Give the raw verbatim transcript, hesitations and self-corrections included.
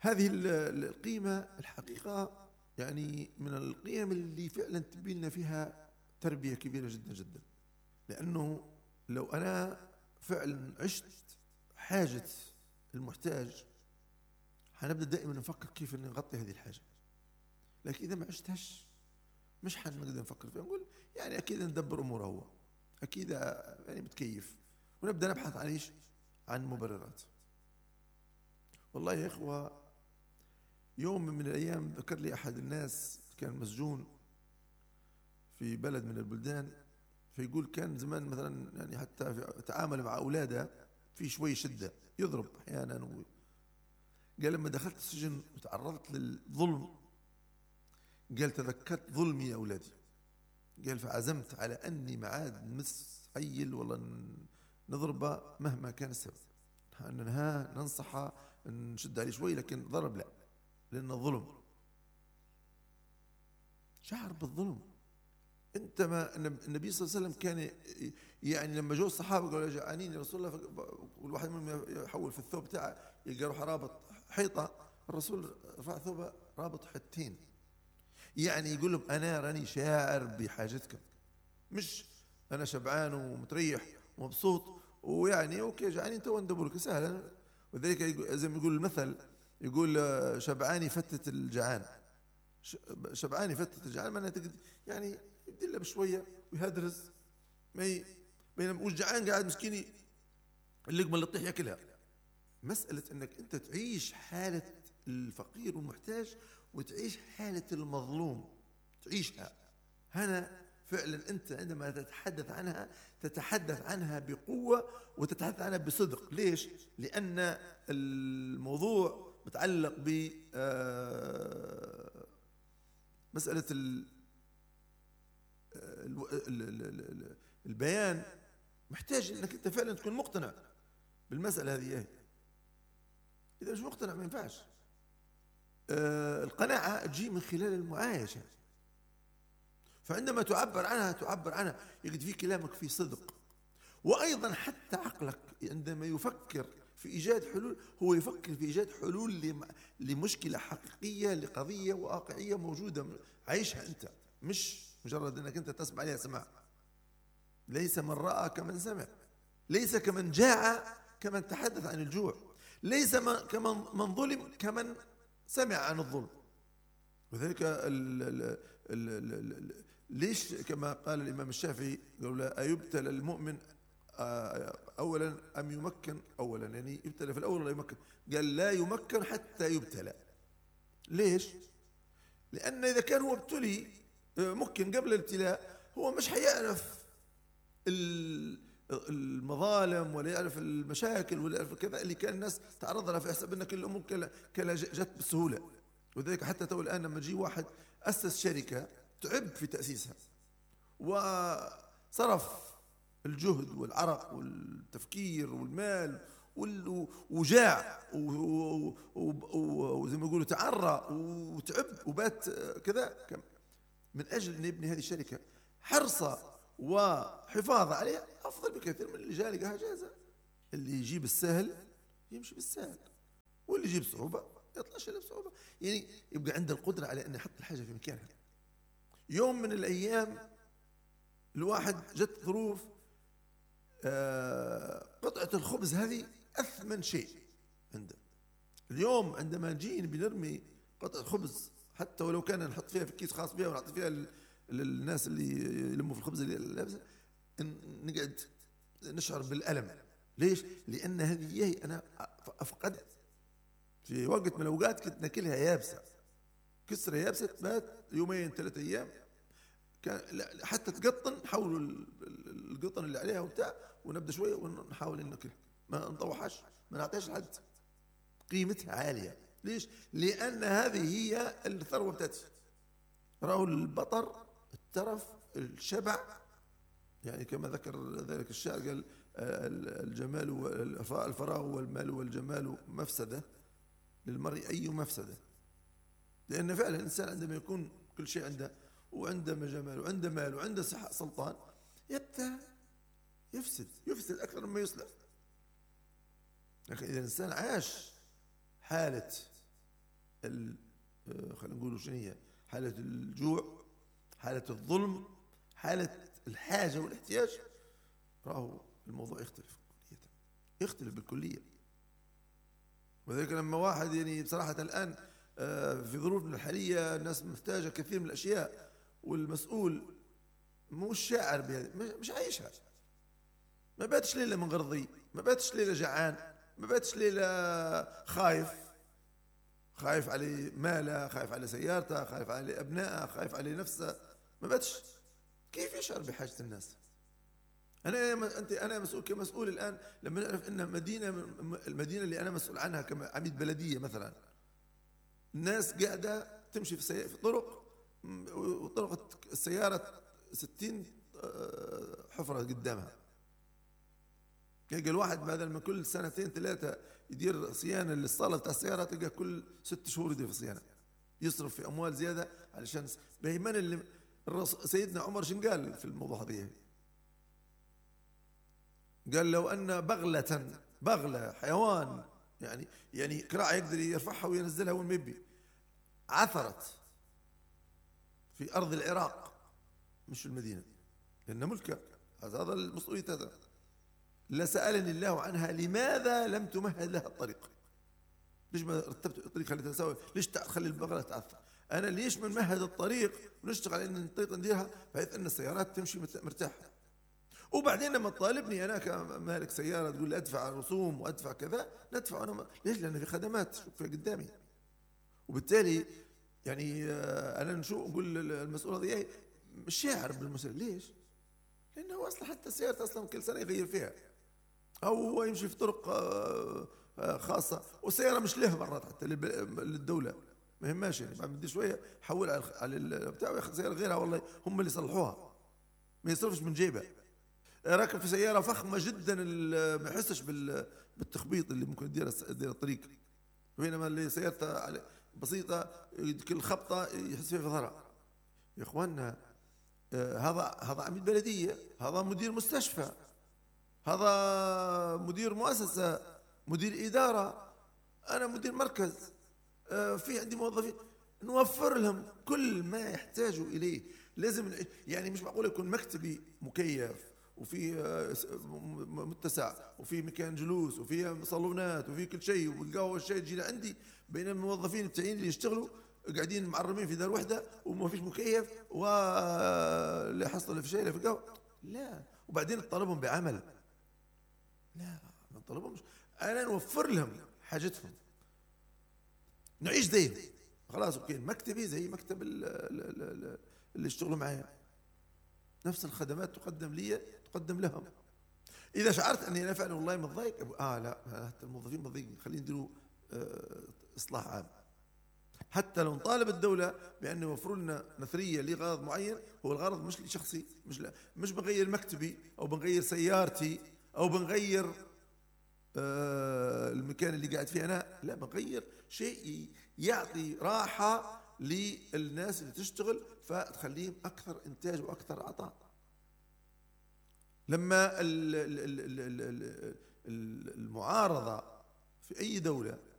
هذه القيمة الحقيقة يعني من القيم اللي فعلا تبي لنا فيها تربية كبيرة جدا جدا. لأنه لو أنا فعلا عشت حاجة المحتاج حنبدأ دائما نفكر كيف نغطي هذه الحاجة، لكن إذا ما عشتهاش مش حنقدر نفكر فيها. نقول يعني أكيد ندبر أموره، هو أكيد يعني بتكيف، ونبدأ نبحث عن إيش؟ عن مبررات. والله يا إخوة، يوم من الأيام ذكر لي أحد الناس كان مسجون في بلد من البلدان، فيقول كان زمان مثلا يعني حتى في تعامل مع أولاده في شوي شدة، يضرب أحيانا. قال لما دخلت السجن وتعرضت للظلم، قال تذكرت ظلمي يا أولادي، قال فعزمت على أني معاد نمس عيل والله نضربه مهما كان السبب، ننهاه ننصحه نشد عليه شوي، لكن ضرب لا، لأنه ظلم، شعر بالظلم. انت ما النبي صلى الله عليه وسلم كان يعني لما جو الصحابه قالوا جعانين يا رسول الله، والواحد منهم يحول في الثوب تاعه يلقى روح رابط حيطه، الرسول رفع ثوبه رابط حتين، يعني يقول لهم انا راني شاعر بحاجتكم، مش انا شبعان ومتريح ومبسوط ويعني اوكي جعانين تو ندبر لك سهلا. وذلك زي ما يقول المثل، يقول شبعان يفتت الجعان، شبعان يفتت الجعان معناها يعني يبدله بشويه ويهدرز، ما ي... بينما جعان قاعد مسكيني اللقمه اللي تطيح ياكلها. مساله انك انت تعيش حاله الفقير والمحتاج وتعيش حاله المظلوم، تعيشها هنا فعلا. انت عندما تتحدث عنها تتحدث عنها بقوه وتتحدث عنها بصدق. ليش؟ لان الموضوع متعلق ب مساله البيان، محتاج انك انت فعلا تكون مقتنع بالمسألة هذه. اذا مش مقتنع ما ينفعش. القناعة تجي من خلال المعايشة، فعندما تعبر عنها تعبر عنها يجد في كلامك في صدق. وايضا حتى عقلك عندما يفكر في ايجاد حلول هو يفكر في ايجاد حلول لمشكلة حقيقية، لقضية واقعية موجودة عيشها انت، مش مجرد انك انت تسمع عليها سماع. ليس من رأى كمن سمع، ليس كمن جاع كمن تحدث عن الجوع، ليس كمن من ظلم كمن سمع عن الظلم. وذلك ال ال ال ال ليش كما قال الإمام الشافعي قالوا لا أيبتلى المؤمن أولا أم يمكن أولا، يعني يبتلى في الأول ولا يمكن؟ قال لا يمكن حتى يبتلى. ليش؟ لأن إذا كان هو ابتلي ممكن قبل الابتلاء هو مش حيعرف المظالم ولا يعرف المشاكل ولا يعرف كذا اللي كان الناس تعرض لها، في حسب أن كل الأمور كلا جت بالسهولة. وذلك حتى تو الآن لما جي واحد أسس شركة تعب في تأسيسها وصرف الجهد والعرق والتفكير والمال وجاع وزي ما يقولوا تعرى وتعب وبات كذا من أجل أن يبني هذه الشركة، حرصة وحفاظ عليها أفضل بكثير من اللي جاء لقاها جاهزة. اللي يجيب السهل يمشي بالسهل، واللي يجيب صعوبة يطلعش له بصعوبة. يعني يبقى عنده القدرة على أن يحط الحاجة في مكانها. يوم من الأيام الواحد جت ظروف، قطعة الخبز هذه أثمن شيء عنده. اليوم عندما نجي بنرمي قطعة خبز حتى ولو كان نحط فيها في كيس خاص بها ونعطي فيها للناس اللي يلموا في الخبز اللي لابسه، نقعد نشعر بالألم. ليش؟ لأن هذه هي أنا أفقدت في وقت من الأوقات كنت ناكلها يابسة، كسرة يابسة بات يومين ثلاثة أيام كان حتى تقطن، نحولوا القطن اللي عليها وبتاع ونبدأ شوية ونحاول ناكلها، ما نطوحش ما نعطيش لحد. قيمتها عالية. ليش؟ لأن هذه هي الثروة بتاعتي. رأوا البطر، الترف، الشبع، يعني كما ذكر ذلك الشاعر قال الجمال والفراغ والمال والجمال مفسدة للمرء أي مفسدة. لأن فعلا الإنسان عندما يكون كل شيء عنده وعنده جمال وعنده مال وعنده صحة سلطان يبدأ يفسد يفسد أكثر مما يصلح. لكن إذا الإنسان عاش حالة خلينا نقول شنو هي، حالة الجوع، حالة الظلم، حالة الحاجة والاحتياج، راهو الموضوع يختلف كلية، يختلف بالكلية. وذلك لما واحد يعني بصراحة الآن في ظروفنا الحالية الناس محتاجة كثير من الأشياء، والمسؤول مش شاعر بهذا، مش عايشها، ما باتش ليلة من غرضي، ما باتش ليلة جعان، ما باتش ليلة خايف، خايف على ماله، خايف على سيارته، خايف على أبنائه، خايف على نفسه، ما باتش. كيف يشعر بحاجة الناس؟ أنا أنت أنا مسؤول كمسؤول الآن لما نعرف أن مدينة المدينة اللي أنا مسؤول عنها كعميد بلدية مثلا، الناس قاعدة تمشي في في طرق، وطرق السيارة ستين حفرة قدامها. يلقى الواحد بدل ما كل سنتين ثلاثة يدير صيانة للصالة بتاع السيارة، تلقى كل ست شهور يدير في صيانة، يصرف في أموال زيادة علشان بيمن اللي سيدنا عمر شن قال في الموضوع هذه؟ قال لو أن بغلة بغلة حيوان يعني يعني كراع يقدر يرفعها وينزلها وين ما يبي، عثرت في أرض العراق مش في المدينة لأنها ملكة، هذا المسؤولية هذا، لسألني الله عنها لماذا لم تمهد لها الطريق؟ ليش ما رتبت الطريق خليتها تساوي؟ ليش تخلي البغلة تعثر؟ أنا ليش ما نمهد الطريق ونشتغل على أن الطريق نديرها بحيث أن السيارات تمشي مرتاحة. وبعدين لما تطالبني أنا كمالك سيارة تقول لي أدفع رسوم وأدفع كذا، ندفع أنا، ليش؟ لأن في خدمات في قدامي. وبالتالي يعني أنا نشوف نقول المسؤول هذا مش شاعر بالمسؤول، ليش؟ لأنه أصلا حتى سيارته أصلا كل سنة يغير فيها، أو هو يمشي في طرق خاصة، والسيارة مش له مرات حتى للدولة ما يهماش، يعني بعد بدي شوية حول على البتاع وياخذ سيارة غيرها، والله هم اللي يصلحوها، ما يصرفش من جيبه. راكب في سيارة فخمة جدا ما يحسش بالتخبيط اللي ممكن يدير يدير الطريق، بينما اللي سيارته بسيطة كل خبطة يحس فيها في ظهرها. يا إخواننا هذا هذا عميد بلدية، هذا مدير مستشفى، هذا مدير مؤسسة، مدير إدارة، أنا مدير مركز، في عندي موظفين، نوفر لهم كل ما يحتاجوا إليه. لازم يعني مش معقول يكون مكتبي مكيف وفي متسع وفي مكان جلوس وفي صالونات وفي كل شيء والقهوة الشيء تجي عندي، بين الموظفين التانيين اللي يشتغلوا قاعدين معرمين في دار وحدة وما فيش مكيف ولا حصل في شيء لا في قهوة، لا. وبعدين نطالبهم بعمل، لا ما نطالبهمش، أنا نوفر لهم حاجتهم، نعيش زين خلاص. اوكي مكتبي زي مكتب اللي يشتغلوا معايا، نفس الخدمات تقدم لي تقدم لهم. اذا شعرت اني انا فعلا والله متضايق، اه لا حتى الموظفين متضايقين، خلينا نديروا آه اصلاح عام. حتى لو نطالب الدوله بان يوفروا لنا نثريه لغرض معين، هو الغرض مش لشخصي، مش لا مش بغير مكتبي او بنغير سيارتي او بنغير آه المكان اللي قاعد فيه انا، لا بغير شيء يعطي راحة للناس اللي تشتغل فتخليهم أكثر إنتاج وأكثر عطاء. لما المعارضة في أي دولة